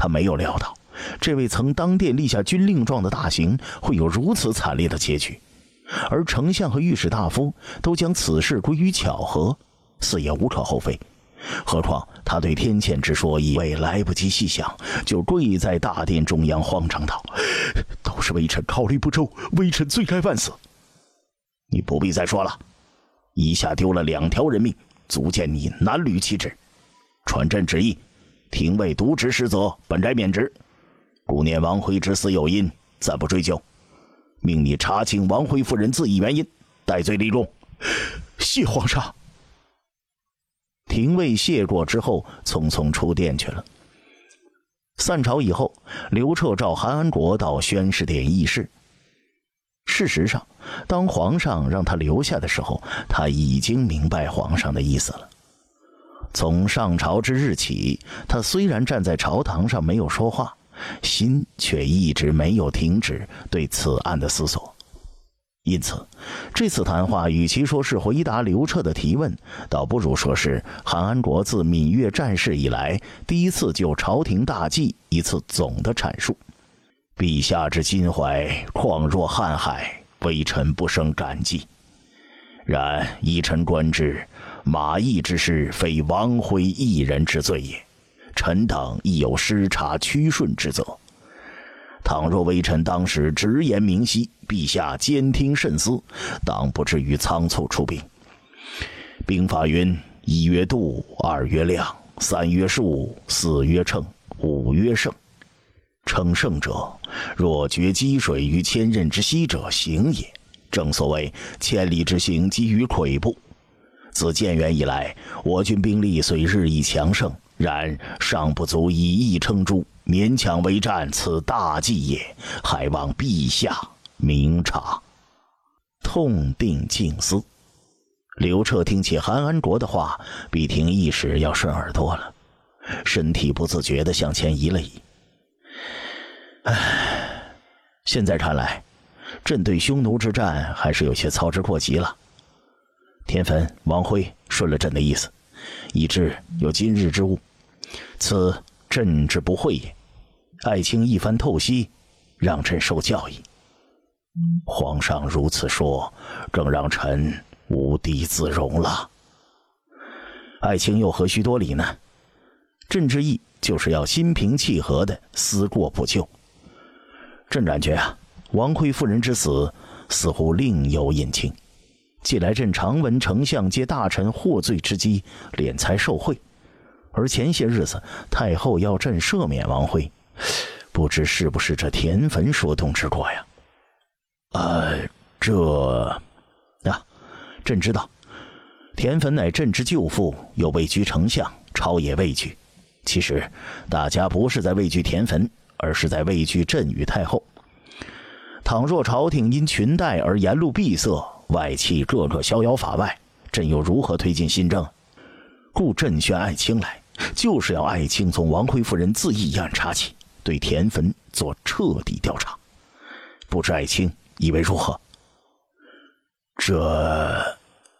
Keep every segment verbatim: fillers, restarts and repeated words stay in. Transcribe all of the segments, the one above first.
他没有料到，这位曾当殿立下军令状的大行会有如此惨烈的结局，而丞相和御史大夫都将此事归于巧合，似也无可厚非。何况他对天谴之说已未来不及细想，就跪在大殿中央慌张道：“都是微臣考虑不周，微臣罪该万死。”你不必再说了，一下丢了两条人命，足见你难履其职。传朕旨意，廷尉渎职失责，本该免职。顾念王辉之死有因，暂不追究。命你查清王辉夫人自缢原因，戴罪立功。 谢皇上。 廷尉谢过之后，匆匆出殿去了。散朝以后，刘彻召韩安国到宣示殿议事。事实上，当皇上让他留下的时候，他已经明白皇上的意思了。从上朝之日起，他虽然站在朝堂上没有说话，心却一直没有停止对此案的思索。因此，这次谈话与其说是回答刘彻的提问，倒不如说是韩安国自闽越战事以来第一次就朝廷大计一次总的阐述。陛下之襟怀旷若瀚海，微臣不胜感激。然依臣观之，马邑之事非王辉一人之罪也，臣等亦有失察屈顺之责。倘若微臣当时直言明晰，陛下兼听慎思，当不至于仓促出兵。兵法云：一曰度，二曰量，三曰数，四曰称，五曰胜。称胜者，若决积水于千仞之溪者，行也。正所谓千里之行，基于跬步。自建元以来，我军兵力虽日益强盛，然尚不足以一称诸，勉强为战，此大计也，还望陛下明察。痛定静思，刘彻听起韩安国的话，比听一时要顺耳朵了，身体不自觉地向前移了移。唉，现在看来，朕对匈奴之战还是有些操之过急了。田汾、王辉顺了朕的意思，以致有今日之物，此朕之不讳也。爱卿一番透析，让朕受教益。皇上如此说，更让臣无地自容了。爱卿又何须多礼呢？朕之意就是要心平气和的思过不咎。朕感觉啊，王辉夫人之死似乎另有隐情。既来朕常闻丞相皆大臣获罪之机，敛财受贿，而前些日子太后要朕赦免王辉，不知是不是这田汾说动之过呀？呃，这啊，朕知道，田汾乃朕之舅父，又位居丞相，朝野畏惧。其实大家不是在畏惧田汾，而是在畏惧朕与太后。倘若朝廷因裙带而沿路闭塞，外戚个个逍遥法外，朕又如何推进新政？故朕选爱卿来，就是要爱卿从王辉夫人自缢一案查起，对田汾做彻底调查。不知爱卿以为如何？这……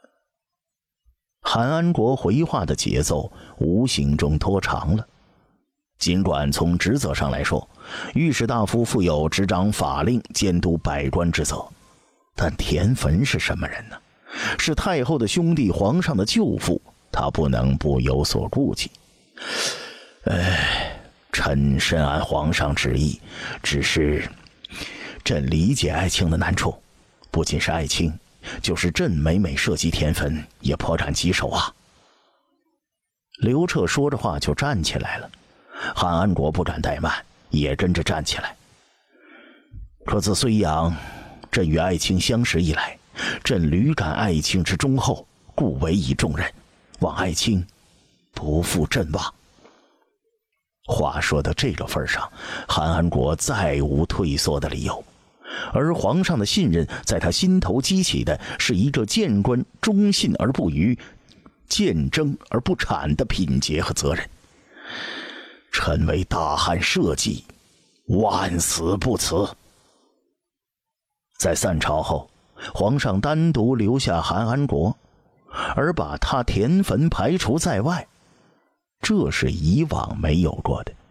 韩安国回话的节奏无形中拖长了。尽管从职责上来说，御史大夫负有执掌法令、监督百官之责，但田汾是什么人呢？是太后的兄弟，皇上的舅父，他不能不有所顾忌。哎，臣深谙皇上旨意，只是朕理解爱卿的难处，不仅是爱卿，就是朕每每涉及田汾，也颇感棘手啊。刘彻说着话就站起来了，韩安国不敢怠慢，也跟着站起来。可自睢阳，朕与爱卿相识以来，朕屡感爱卿之忠厚，故委以重任，望爱卿不负朕望。话说到这个份上，韩安国再无退缩的理由，而皇上的信任在他心头激起的是一个谏官忠信而不渝，见争而不谄的品节和责任。臣为大汉社稷，万死不辞。在散朝后，皇上单独留下韩安国，而把他田汾排除在外，这是以往没有过的。